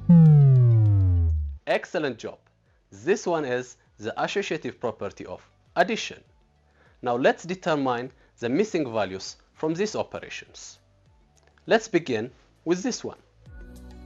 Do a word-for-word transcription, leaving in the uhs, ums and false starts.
Excellent job. This one is the associative property of addition. Now let's determine the missing values from these operations. Let's begin with this one.